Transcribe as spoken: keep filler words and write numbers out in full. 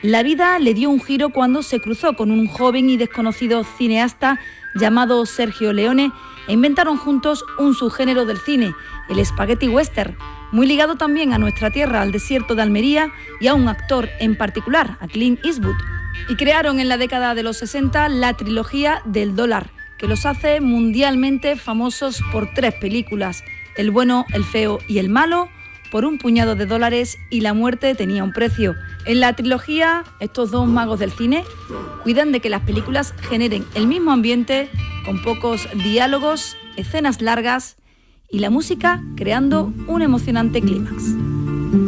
La vida le dio un giro cuando se cruzó con un joven y desconocido cineasta llamado Sergio Leone e inventaron juntos un subgénero del cine, el spaghetti western, muy ligado también a nuestra tierra, al desierto de Almería y a un actor en particular, a Clint Eastwood. Y crearon en la década de los sesenta la trilogía del dólar, que los hace mundialmente famosos por tres películas: El bueno, el feo y el malo, Por un puñado de dólares y La muerte tenía un precio. En la trilogía, estos dos magos del cine cuidan de que las películas generen el mismo ambiente, con pocos diálogos, escenas largas y la música creando un emocionante clímax.